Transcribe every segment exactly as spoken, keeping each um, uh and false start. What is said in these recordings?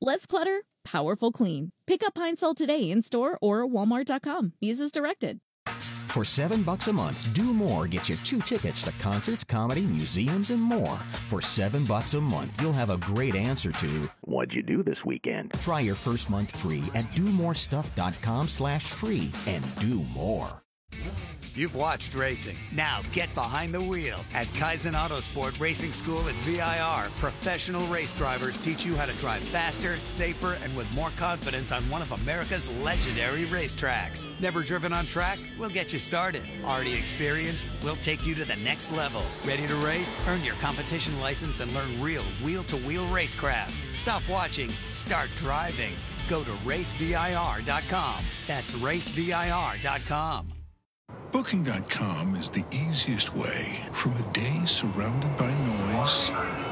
Less clutter, powerful clean. Pick up Pine Sol today in-store or walmart dot com. Use as directed. For seven bucks a month, Do More gets you two tickets to concerts, comedy, museums, and more. For seven bucks a month, you'll have a great answer to, what'd you do this weekend? Try your first month free at do more stuff dot com slash free and do more. You've watched racing. Now get behind the wheel. At Kaizen Autosport Racing School at V I R, professional race drivers teach you how to drive faster, safer, and with more confidence on one of America's legendary racetracks. Never driven on track? We'll get you started. Already experienced? We'll take you to the next level. Ready to race? Earn your competition license and learn real wheel-to-wheel racecraft. Stop watching. Start driving. Go to race V I R dot com. That's race V I R dot com. Booking dot com is the easiest way from a day surrounded by noise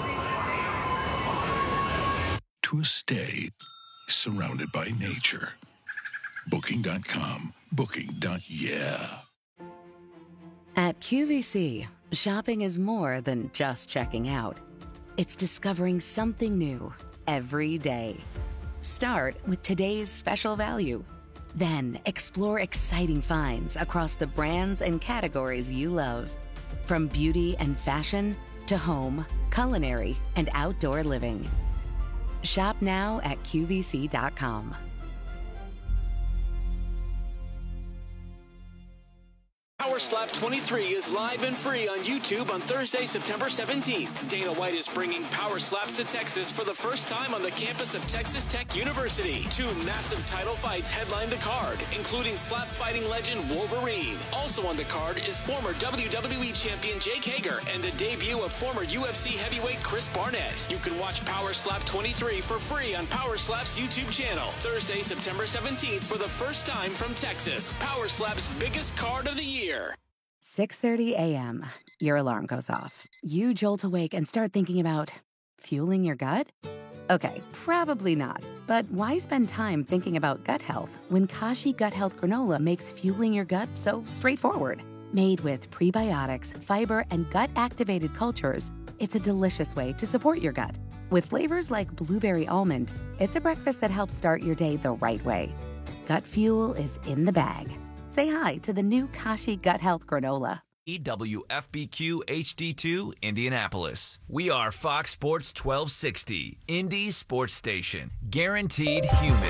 to a stay surrounded by nature. Booking dot com. Booking. Yeah. At Q V C, shopping is more than just checking out. It's discovering something new every day. Start with today's special value. Then explore exciting finds across the brands and categories you love. From beauty and fashion to home, culinary, and outdoor living. Shop now at Q V C dot com. Power Slap twenty-three is live and free on YouTube on Thursday, September seventeenth. Dana White is bringing Power Slaps to Texas for the first time on the campus of Texas Tech University. Two massive title fights headline the card, including slap fighting legend Wolverine. Also on the card is former W W E champion Jake Hager and the debut of former U F C heavyweight Chris Barnett. You can watch Power Slap twenty-three for free on Power Slap's YouTube channel. Thursday, September seventeenth for the first time from Texas. Power Slap's biggest card of the year. six thirty a.m. Your alarm goes off. You jolt awake and start thinking about fueling your gut? Okay, probably not. But why spend time thinking about gut health when Kashi Gut Health Granola makes fueling your gut so straightforward? Made with prebiotics, fiber, and gut-activated cultures, it's a delicious way to support your gut. With flavors like blueberry almond, it's a breakfast that helps start your day the right way. Gut fuel is in the bag. Say hi to the new Kashi Gut Health Granola. W F B Q H D two, Indianapolis. We are Fox Sports twelve sixty, Indy's sports station. Guaranteed human.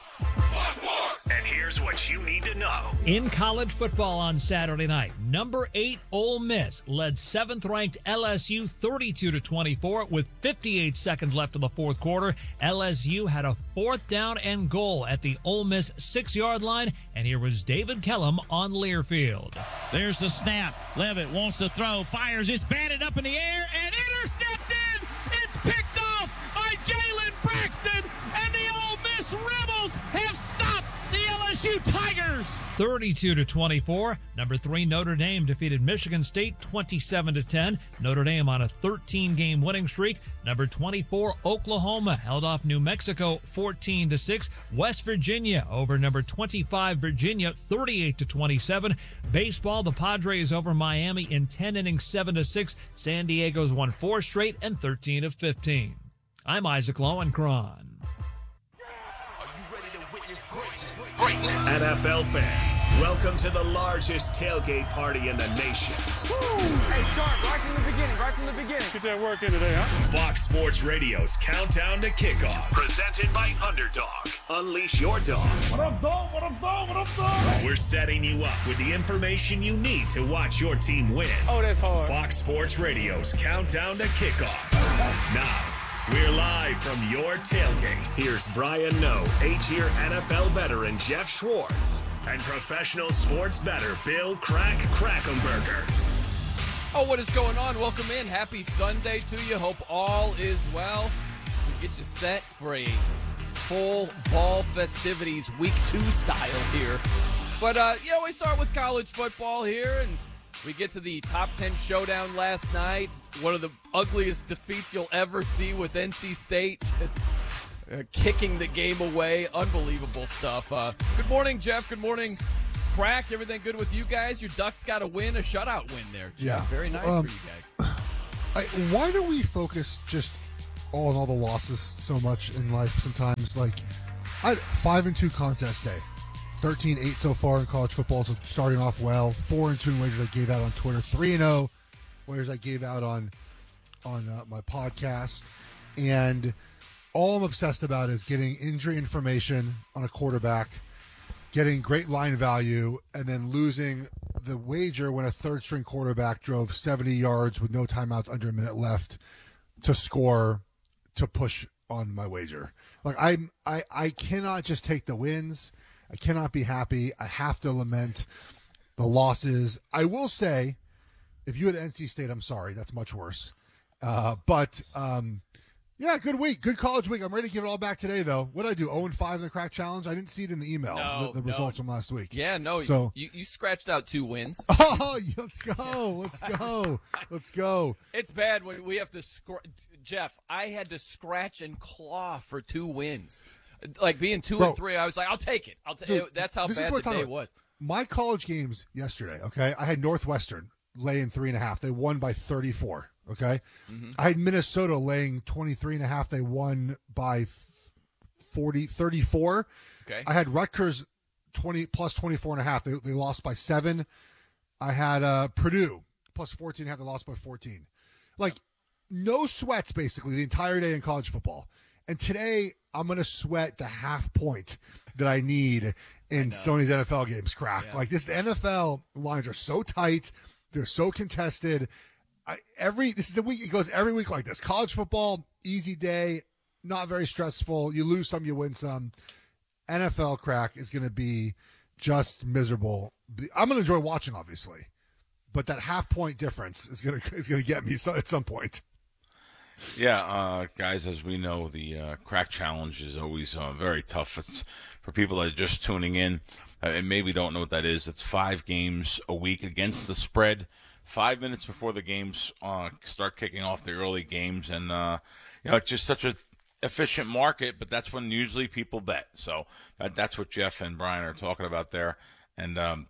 And here's what you need to know. In college football on Saturday night, number eight Ole Miss led seventh-ranked L S U thirty-two to twenty-four with fifty-eight seconds left in the fourth quarter. L S U had a fourth down and goal at the Ole Miss six-yard line, and here was David Kellum on Learfield. There's the snap. Levitt wants to throw, fires, it's batted up in the air, and intercepted! It's picked off by Jalen Braxton, and the Ole Miss Rebels have stopped the L S U Tigers. thirty-two to twenty-four. Number three Notre Dame defeated Michigan State twenty-seven to ten. Notre Dame on a thirteen-game winning streak. Number twenty-four Oklahoma held off New Mexico fourteen to six. West Virginia over number twenty-five Virginia thirty-eight to twenty-seven. Baseball, the Padres over Miami in ten innings seven to six. San Diego's won four straight and thirteen of fifteen. I'm Isaac Lowenkron. Greatness. N F L fans, welcome to the largest tailgate party in the nation. Woo! Hey, Sharp, right from the beginning, right from the beginning. Get that work in today, huh? Fox Sports Radio's Countdown to Kickoff, presented by Underdog. Unleash your dog. What up, dog? What up, dog? What up, dog? We're setting you up with the information you need to watch your team win. Oh, that's hard. Fox Sports Radio's Countdown to Kickoff. Now, we're live from your tailgate. Here's Brian Noe, eight-year N F L veteran Jeff Schwartz, and professional sports bettor Bill Crack Krackomberger. Oh, what is going on? Welcome in. Happy Sunday to you. Hope all is well. We get you set for a full ball festivities week two style here. But, uh, you know, we start with college football here, and we get to the top ten showdown last night. One of the ugliest defeats you'll ever see with N C State, just uh, kicking the game away. Unbelievable stuff. Uh, good morning, Jeff. Good morning, Crack. Everything good with you guys? Your Ducks got a win, a shutout win there. Jeff. Yeah. Very nice um, for you guys. I, why do we focus just all in all the losses so much in life sometimes. Like, I had five and two contest day. thirteen eight so far in college football, so starting off well. four and two in wagers I gave out on Twitter. three and oh wagers I gave out on on uh, my podcast. And all I'm obsessed about is getting injury information on a quarterback, getting great line value, and then losing the wager when a third-string quarterback drove seventy yards with no timeouts under a minute left to score to push on my wager. Like, I'm, I, I cannot just take the wins. I cannot be happy. I have to lament the losses. I will say, if you had N C State, I'm sorry. That's much worse. Uh, but, um, yeah, good week. Good college week. I'm ready to give it all back today, though. What did I do? oh and five in the Crack Challenge? I didn't see it in the email, no, the, the no. results from last week. Yeah, no. So, you, you scratched out two wins. Oh, let's go. Let's go. Let's go. It's bad when we have to scr- Jeff, I had to scratch and claw for two wins. Like, being two Bro, and three, I was like, I'll take it. I'll take it. That's how bad the day was. My college games yesterday, okay, I had Northwestern laying three and a half. They won by thirty-four, okay? Mm-hmm. I had Minnesota laying twenty-three and a half. They won by forty, thirty-four. Okay. I had Rutgers twenty plus twenty-four and a half. They, they lost by seven. I had uh, Purdue plus fourteen and a half. They lost by fourteen. Like, no sweats, basically, the entire day in college football. And today, I'm going to sweat the half point that I need in Sony's N F L games, Crack. Yeah. Like, this N F L lines are so tight. They're so contested. I, every This is the week. It goes every week like this. College football, easy day, not very stressful. You lose some, you win some. N F L, Crack, is going to be just miserable. I'm going to enjoy watching, obviously. But that half point difference is going to is going to get me so, at some point. Yeah, uh, guys, as we know, the uh, Crack Challenge is always uh, very tough. It's for people that are just tuning in uh, and maybe don't know what that is. It's five games a week against the spread, five minutes before the games uh, start kicking off the early games. And, uh, you know, it's just such an efficient market, but that's when usually people bet. So that, that's what Jeff and Brian are talking about there. And, um,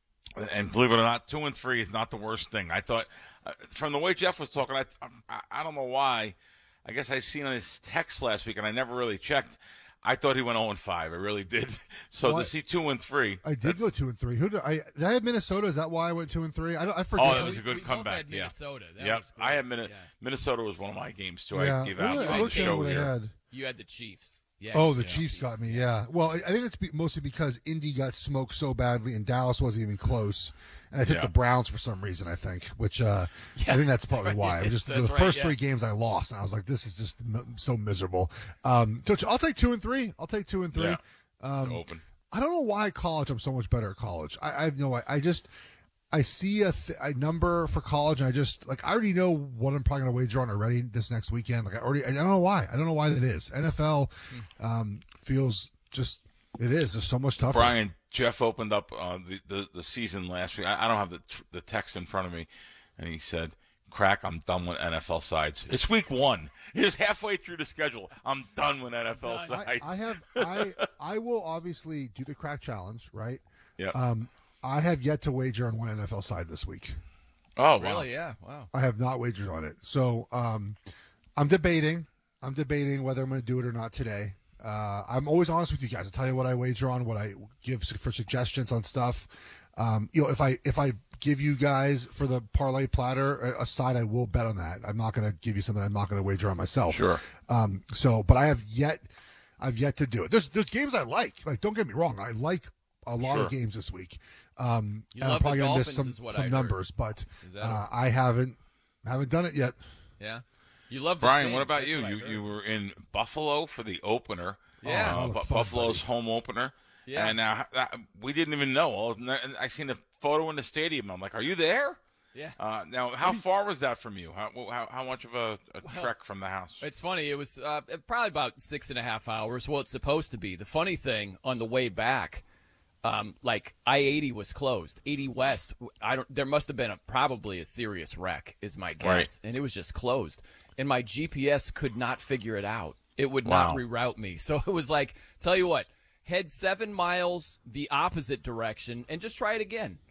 and believe it or not, two and three is not the worst thing. I thought, uh, from the way Jeff was talking, I, I I don't know why. I guess I seen on his text last week, and I never really checked. I thought he went oh and five. I really did. So well, to see two and three, I did go two and three. Who did I? Did I have Minnesota? Is that why I went two and three? I don't. I forget. Oh, that was a good we comeback. Both had Minnesota. Yeah. That yep. was great. I had Min- yeah. Minnesota was one of my games too. Yeah. I gave out I on the show here. Had. You had the Chiefs. Yeah, oh, the yeah, Chiefs, Chiefs got me, yeah. Well, I think it's be- mostly because Indy got smoked so badly and Dallas wasn't even close. And I took yeah. the Browns for some reason, I think, which uh, yeah, I think that's probably that's why. right. I just That's The right, first yeah. three games I lost, and I was like, this is just m- so miserable. Um, so I'll take two and three. I'll take two and three. Yeah. Um, it's open. I don't know why college I'm so much better at college. I, I have no I, I just I see a, th- a number for college, and I just, like, I already know what I'm probably going to wager on already this next weekend. Like, I already, I don't know why. I don't know why that is. N F L um, feels just, it is. It's so much tougher. Brian, Jeff opened up uh, the, the, the season last week. I, I don't have the the text in front of me, and he said, Crack, I'm done with N F L sides. It's week one. It's halfway through the schedule. I'm done with N F L sides. I, I have, I, I will obviously do the Crack Challenge, right? Yeah. Um, I have yet to wager on one N F L side this week. Oh, wow. Really? Yeah. Wow. I have not wagered on it. So um, I'm debating. I'm debating whether I'm going to do it or not today. Uh, I'm always honest with you guys. I'll tell you what I wager on, what I give for suggestions on stuff. Um, you know, if I if I give you guys for the parlay platter a side, I will bet on that. I'm not going to give you something I'm not going to wager on myself. Sure. Um, so, but I have yet, I've yet to do it. There's there's games I like. Like, don't get me wrong, I like a lot sure. of games this week. Um, you and love I'm probably the going to miss Dolphins some, is some what I numbers, heard. but that uh, I haven't haven't done it yet. Yeah. You love the Brian, Saints, what about that's you? what I You heard. you were in Buffalo for the opener. Yeah. Uh, Oh, Bu- fun, Buffalo's buddy. home opener. Yeah. And uh, uh, we didn't even know. I seen a photo in the stadium. I'm like, are you there? Yeah. Uh, now, how far was that from you? How how, how much of a, a Well, trek from the house? It's funny. It was uh, probably about six and a half hours. Well, it's supposed to be. The funny thing, on the way back, um, like I eighty was closed. eighty West, I don't. There must have been a, probably a serious wreck, is my guess, Right. and it was just closed. And my G P S could not figure it out. It would Wow. not reroute me. So it was like, tell you what, head seven miles the opposite direction and just try it again.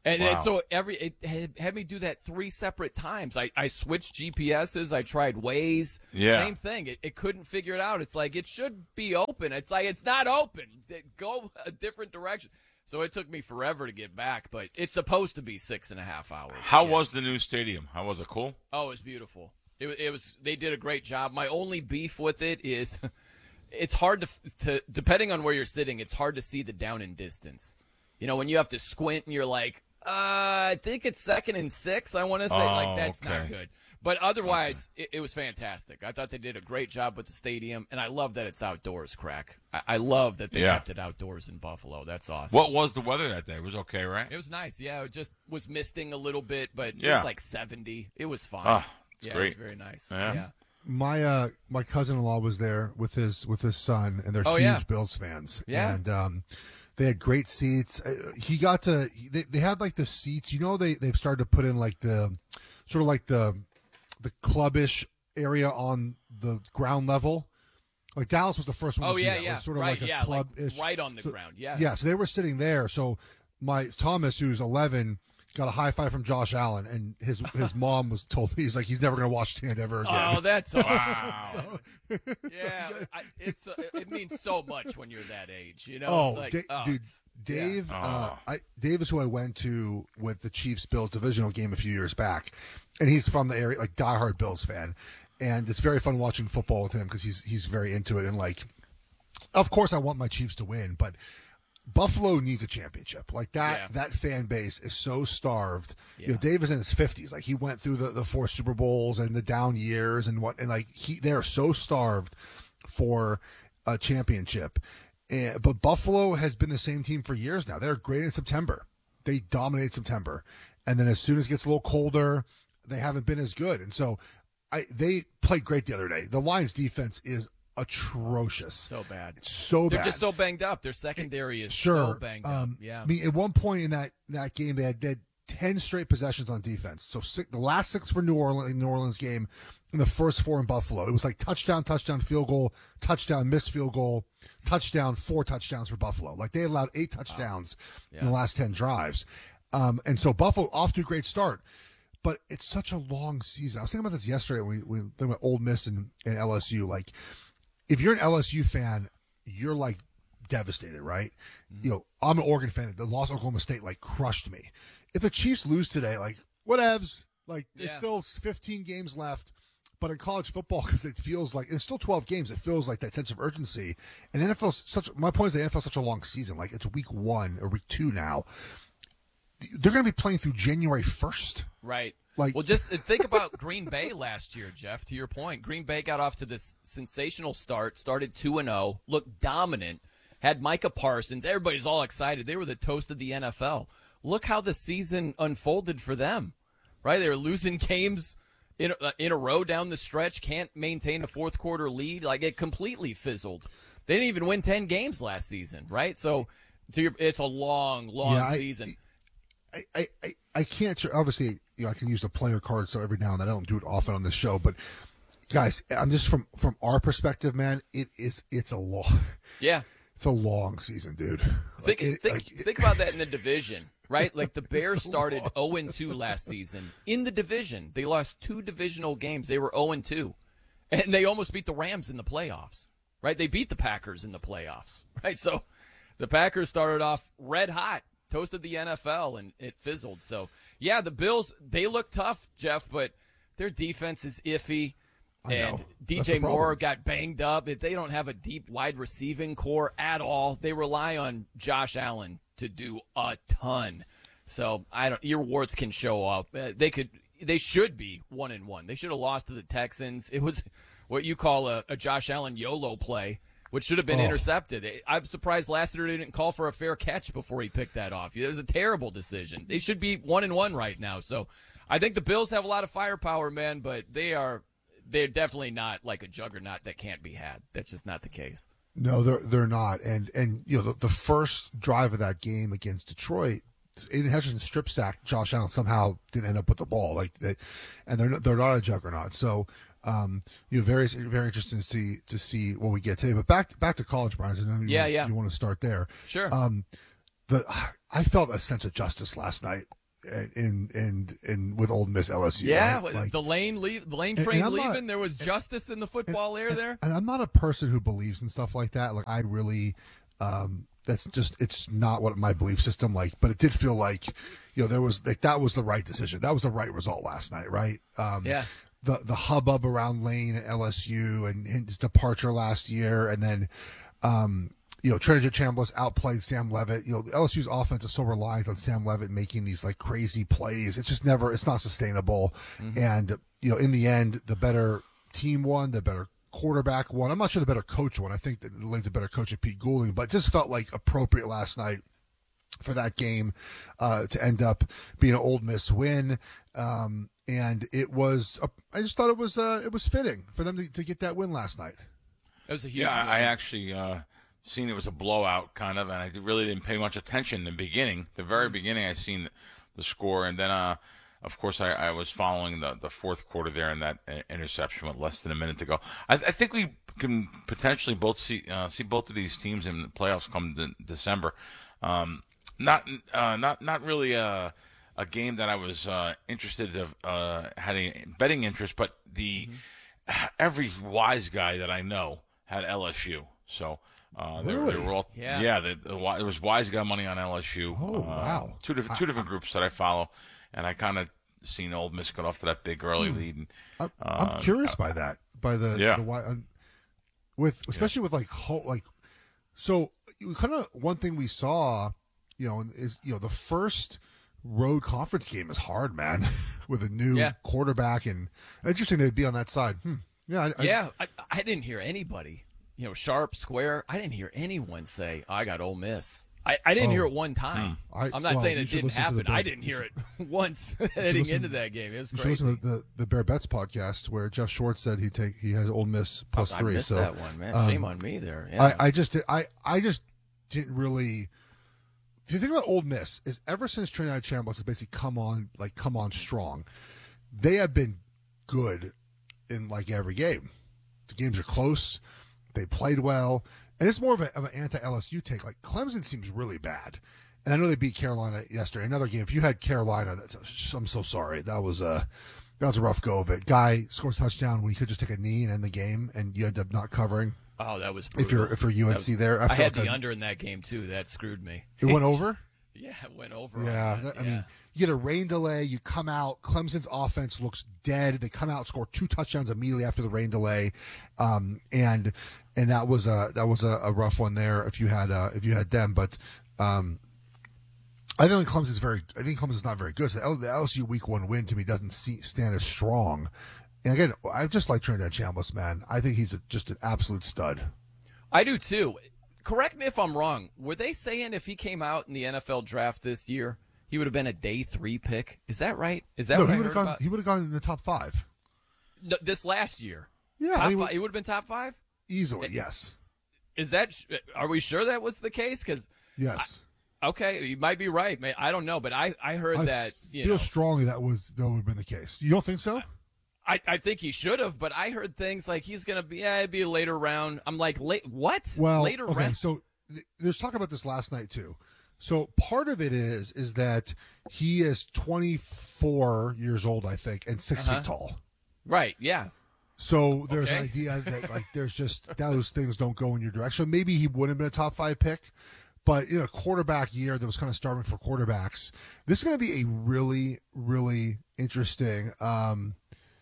And, wow. and so every it had, had me do that three separate times. I, I switched G P S's. I tried Waze. Yeah. Same thing. It, it couldn't figure it out. It's like, it should be open. It's like, it's not open. Go a different direction. So it took me forever to get back, but it's supposed to be six and a half hours. How yeah. was the new stadium? How was it? Cool? Oh, it was beautiful. It, it was. They did a great job. My only beef with it is it's hard to, to, depending on where you're sitting, it's hard to see the down and distance. You know, when you have to squint and you're like, uh, I think it's second and six, I want to say. Oh, like, that's okay. not good. But otherwise, okay. it, it was fantastic. I thought they did a great job with the stadium, and I love that it's outdoors, Crack. I, I love that they yeah. kept it outdoors in Buffalo. That's awesome. What was the weather that day? It was okay, right? It was nice. Yeah, it just was misting a little bit, but yeah. it was like seventy. It was fine. Oh, yeah, great. It was very nice. Yeah. yeah. My uh, my cousin-in-law was there with his with his son, and they're oh, huge yeah. Bills fans. Yeah. And um, they had great seats. He got to they, they had like the seats. You know, they they've started to put in like the sort of like the the clubbish area on the ground level. Like Dallas was the first one. Oh to yeah, do that. yeah, Sort of right, like a yeah, club-ish. like right on the so, ground. Yeah, yeah. So they were sitting there. So my Thomas, who's eleven, got a high five from Josh Allen, and his his mom was told me he's like he's never going to watch Stand ever again. Oh, that's awesome. Wow. so, yeah, I, it's uh, it means so much when you're that age, you know. Oh, like, da- oh dude, Dave, yeah. uh, oh. I, Dave is who I went to with the Chiefs Bills divisional game a few years back, and he's from the area, like diehard Bills fan, and it's very fun watching football with him because he's he's very into it, and like, of course, I want my Chiefs to win, but Buffalo needs a championship. Like that, Yeah. that fan base is so starved. Yeah. You know, Dave is in his fifties. Like he went through the, the four Super Bowls and the down years and what, and like he, they're so starved for a championship. And, but Buffalo has been the same team for years now. They're great in September. They dominate September. And then as soon as it gets a little colder, they haven't been as good. And so I, they played great the other day. The Lions defense is atrocious. So bad. It's so They're bad. just so banged up. Their secondary is Sure. so banged um, up. Yeah. I mean, at one point in that, that game, they had, they had ten straight possessions on defense. So six, the last six for New Orleans, New Orleans game, and the first four in Buffalo. It was like touchdown, touchdown, field goal, touchdown, missed field goal, touchdown, four touchdowns for Buffalo. Like they allowed eight touchdowns wow. yeah. in the last ten drives. Um, and so Buffalo off to a great start. But it's such a long season. I was thinking about this yesterday when we, we talking about Ole Miss and, and L S U. Like, if you're an L S U fan, you're like devastated, right? Mm-hmm. You know, I'm an Oregon fan. The loss of Oklahoma State like crushed me. If the Chiefs lose today, like whatevs. Like there's Yeah. still fifteen games left. But in college football, because it feels like it's still twelve games, it feels like that sense of urgency. And N F L such. My point is the N F L is such a long season. Like it's week one or week two now. They're going to be playing through January first. Right. Like, well, just think about Green Bay last year, Jeff, to your point. Green Bay got off to this sensational start, started two and oh, looked dominant, had Micah Parsons. Everybody's all excited. They were the toast of the N F L. Look how the season unfolded for them, right? They were losing games in, uh, in a row down the stretch, can't maintain a fourth quarter lead. Like, it completely fizzled. They didn't even win ten games last season, right? So to your, it's a long, long yeah, I, season. I, I, I can't, obviously, you know, I can use the player card so every now and then. I don't do it often on this show, but guys, I'm just from, from our perspective, man, it is, it's a long, Yeah. it's a long season, dude. Think, Like, it, think, like, think about that in the division, right? Like the Bears so started long. oh and two last season in the division. They lost two divisional games. They were oh and two, and they almost beat the Rams in the playoffs, right? They beat the Packers in the playoffs, right? So the Packers started off red hot, toasted the N F L, and it fizzled. So, yeah, the Bills, they look tough, Jeff, but their defense is iffy. I And know. D That's J the problem. Moore got banged up. They don't have a deep wide receiving core at all. They rely on Josh Allen to do a ton. So I don't. Your warts can show up. Uh, they could. They should be one and one. They should have lost to the Texans. It was what you call a, a Josh Allen YOLO play, which should have been Oh. intercepted. I'm surprised Lassiter didn't call for a fair catch before he picked that off. It was a terrible decision. They should be one and one right now. So I think the Bills have a lot of firepower, man, but they are. They're definitely not like a juggernaut that can't be had. That's just not the case. No, they're they're not. And and you know the, the first drive of that game against Detroit, Aiden Hutchinson strip sacked Josh Allen, somehow didn't end up with the ball. Like they, and they're they're not a juggernaut. So um, you know, very very interesting to see to see what we get today. But back back to college, Brian. I know you, Yeah, yeah. You want to start there? Sure. Um, the I felt a sense of justice last night in in in with Ole Miss L S U. Yeah, right? like, the lane leave, the lane and, train and leaving. Not, there was justice in the football and, air there. And I'm not a person who believes in stuff like that. Like I really, um, that's just it's not what my belief system like. But it did feel like, you know, there was like that was the right decision. That was the right result last night, right? Um, yeah. The the hubbub around Lane at L S U and his departure last year, and then. Um, You know, Trinidad Chambliss outplayed Sam Levitt. You know, L S U's offense is so reliant on Sam Levitt making these like crazy plays. It's just never, it's not sustainable. Mm-hmm. And, you know, in the end, the better team won, the better quarterback won. I'm not sure the better coach won. I think that Lane's a better coach at Pete Goulding, but it just felt like appropriate last night for that game uh, to end up being an Ole Miss win. Um, and it was, a, I just thought it was, uh, it was fitting for them to, to get that win last night. It was a huge Yeah, win. I actually, uh, seen it was a blowout kind of, and I really didn't pay much attention in the beginning. The very beginning, I seen the score, and then, uh, of course, I, I was following the, the fourth quarter there, and that interception with less than a minute to go. I, I think we can potentially both see uh, see both of these teams in the playoffs come de- December. Um, not uh, not not really a, a game that I was uh, interested of uh, had a betting interest, but the mm-hmm. every wise guy that I know had L S U, so. Uh, they, really? were, they were all, yeah. Yeah, the, the, there was wise guy money on L S U. Oh, uh, wow. Two different two different groups that I follow, and I kind of seen Ole Miss get off to that big early hmm. lead. And, I'm, uh, I'm curious by that, by the, yeah. the why, with especially yeah. with like ho- like, so kind of one thing we saw, you know, is you know the first road conference game is hard, man, with a new yeah. quarterback, and interesting they'd be on that side. Hmm. Yeah, I, yeah. I, I didn't hear anybody. You know, Sharp, Square, I didn't hear anyone say, I got Ole Miss. I, I didn't oh, hear it one time. I, I'm not well, saying it didn't happen. Bear, I didn't hear it once heading listen, into that game. It was you crazy. should listen to the, the Bear Bets podcast where Jeff Schwartz said he take he has Ole Miss plus oh, three. I missed so that one, man. Um, Shame on me there. Yeah. I, I just did, I I just didn't really. If you think about Ole Miss, is ever since Trinidad Chambliss has basically come on like come on strong, they have been good in like every game. The games are close. They played well. And it's more of, a, of an anti-L S U take. Like, Clemson seems really bad. And I know they beat Carolina yesterday. Another game. If you had Carolina, that's, I'm so sorry. That was a, that was a rough go of it. Guy scores a touchdown when he could just take a knee and end the game, and you end up not covering. Oh, that was brutal. If you're, if you're U N C was, there. I, I had like the a, under in that game, too. That screwed me. It went over? Yeah, it went over. Yeah, that, I yeah. mean, you get a rain delay. You come out. Clemson's offense looks dead. They come out, score two touchdowns immediately after the rain delay, um, and and that was a that was a, a rough one there. If you had uh, if you had them, but um, I think Clemson's very. I think Clemson's not very good. So the L S U Week One win to me doesn't see, stand as strong. And again, I just like Trinidad Chambliss, man. I think he's a, just an absolute stud. I do too. Correct me if I'm wrong. Were they saying if he came out in the N F L draft this year, he would have been a day three pick? Is that right? Is that no, what he I would heard have gone. about? He would have gone in the top five. No, this last year. Yeah, top he, would, five, he would have been top five easily. Yes. Is that? Are we sure that was the case? Because yes. I, okay, you might be right. I don't know, but I, I heard I that. You feel know, strongly that was that would have been the case. You don't think so? I, I think he should have, but I heard things like he's going to be, yeah, it'd be a later round. I'm like, late, what? Well, later okay, round? so th- there's talk about this last night too. So part of it is is that he is twenty-four years old, I think, and six Uh-huh. feet tall. Right, yeah. So there's Okay. an idea that like there's just those things don't go in your direction. Maybe he would have been a top five pick, but in a quarterback year that was kind of starving for quarterbacks, this is going to be a really, really interesting um,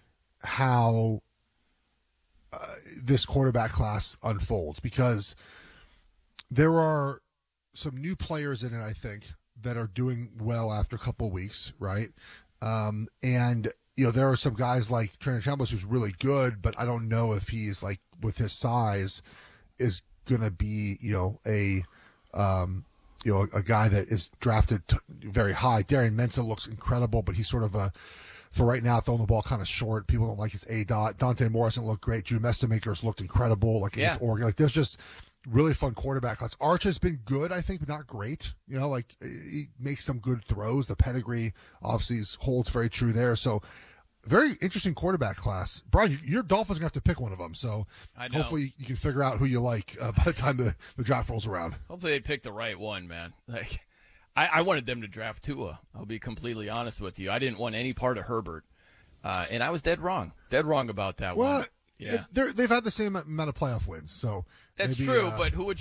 how uh, this quarterback class unfolds, because there are some new players in it, I think, that are doing well after a couple of weeks, right? Um, and you know, there are some guys like Trinidad Chambliss who's really good, but I don't know if he's like with his size is going to be, you know, a, um, you know, a guy that is drafted t- very high. Darian Mensah looks incredible, but he's sort of a, for right now, throwing the ball kind of short. People don't like his A dot. Dante Morrison looked great. Drew Mestamaker's looked incredible. Like Yeah. against Oregon, like there's just really fun quarterback class. Arch has been good, I think, but not great. You know, like he makes some good throws. The pedigree obviously is, holds very true there. So very interesting quarterback class. Brian, your Dolphins are going to have to pick one of them. So I know. hopefully you can figure out who you like uh, by the time the, the draft rolls around. Hopefully they pick the right one, man. Like, I, I wanted them to draft Tua. I'll be completely honest with you. I didn't want any part of Herbert, uh, and I was dead wrong. Dead wrong about that well, one. Yeah, it, they've had the same amount of playoff wins, so that's maybe, true. uh, but who would